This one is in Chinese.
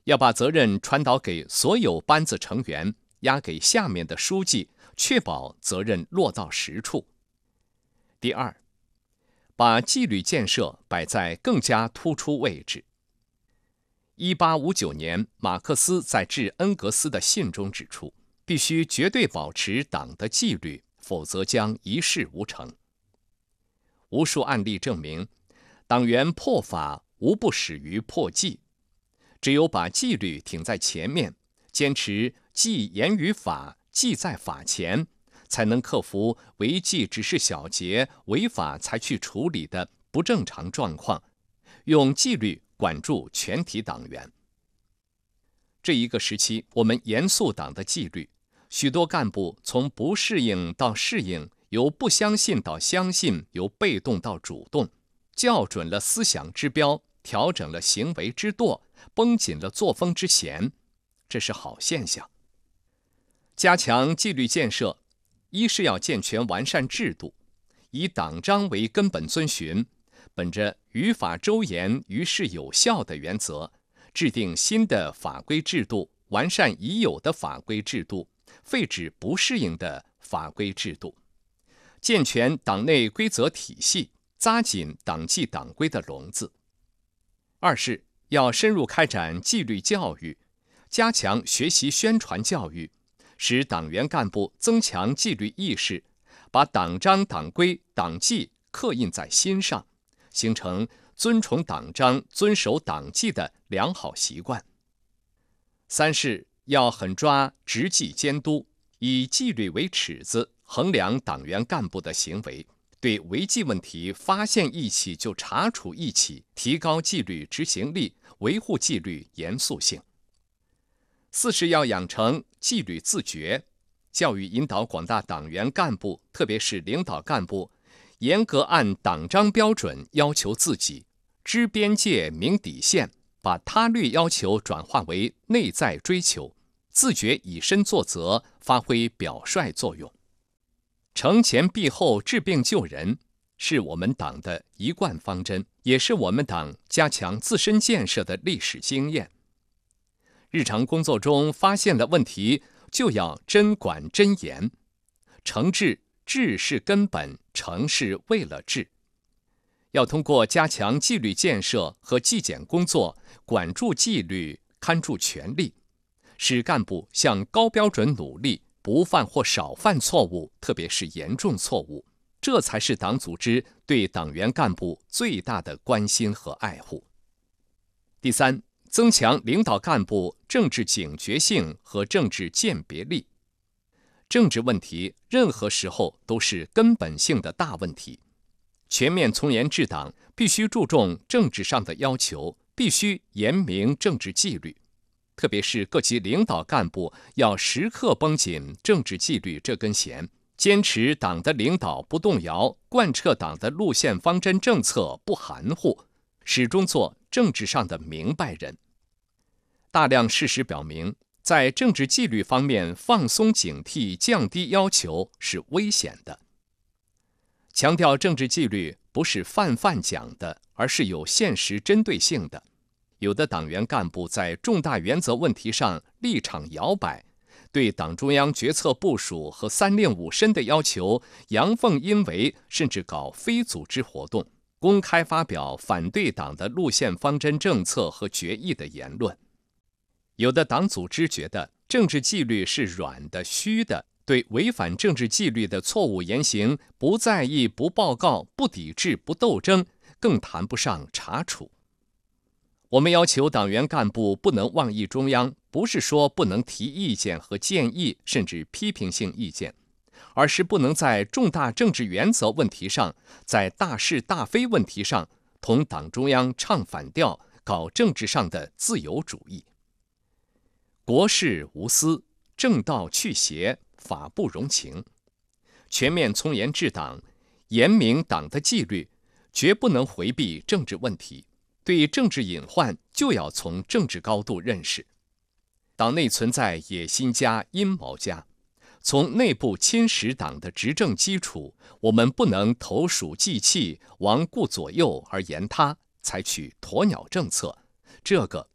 要把责任传导给所有班子成员，压给下面的书记，确保责任落到实处。第二，把纪律建设摆在更加突出位置。1859年，马克思在致恩格斯的信中指出，必须绝对保持党的纪律，否则将一事无成。无数案例证明，党员破法无不始于破纪，只有把纪律挺在前面，坚持纪严于法，纪在法前，才能克服违纪只是小节，违法才去处理的不正常状况，用纪律管住全体党员。这一个时期，我们严肃党的纪律，许多干部从不适应到适应，由不相信到相信，由被动到主动，校准了思想之标，调整了行为之舵，绷紧了作风之弦，这是好现象。加强纪律建设，一是要健全完善制度，以党章为根本遵循，本着于法周严、于事有效的原则，制定新的法规制度，完善已有的法规制度，废止不适应的法规制度，健全党内规则体系，扎紧党纪党规的笼子。二是要深入开展纪律教育，加强学习宣传教育，使党员干部增强纪律意识，把党章党规党纪刻印在心上，形成尊崇党章遵守党纪的良好习惯。三是要狠抓执纪监督，以纪律为尺子，衡量党员干部的行为，对违纪问题发现一起就查处一起，提高纪律执行力，维护纪律严肃性。四是要养成纪律自觉，教育引导广大党员干部，特别是领导干部，严格按党章标准要求自己，知边界明底线，把他律要求转化为内在追求，自觉以身作则，发挥表率作用。惩前毖后，治病救人，是我们党的一贯方针，也是我们党加强自身建设的历史经验。日常工作中发现了问题，就要真管真严。惩治，治是根本，惩是为了治。要通过加强纪律建设和纪检工作，管住纪律，看住权力，使干部向高标准努力，不犯或少犯错误，特别是严重错误，这才是党组织对党员干部最大的关心和爱护。第三，增强领导干部政治警觉性和政治鉴别力。政治问题任何时候都是根本性的大问题，全面从严治党必须注重政治上的要求，必须严明政治纪律，特别是各级领导干部要时刻绷紧政治纪律这根弦，坚持党的领导不动摇，贯彻党的路线方针政策不含糊，始终做政治上的明白人。大量事实表明，在政治纪律方面放松警惕、降低要求是危险的。强调政治纪律不是泛讲的，而是有现实针对性的。有的党员干部在重大原则问题上立场摇摆，对党中央决策部署和三令五申的要求阳奉阴违，甚至搞非组织活动，公开发表反对党的路线方针政策和决议的言论。有的党组织觉得政治纪律是软的、虚的，对违反政治纪律的错误言行不在意、不报告、不抵制、不斗争，更谈不上查处。我们要求党员干部不能妄议中央，不是说不能提意见和建议，甚至批评性意见，而是不能在重大政治原则问题上，在大是大非问题上同党中央唱反调，搞政治上的自由主义。国事无私，正道去邪，法不容情。全面从严治党，严明党的纪律，绝不能回避政治问题。对政治隐患，就要从政治高度认识。党内存在野心家、阴谋家，从内部侵蚀党的执政基础，我们不能投鼠忌器，罔顾左右而言他，采取鸵鸟政策，这个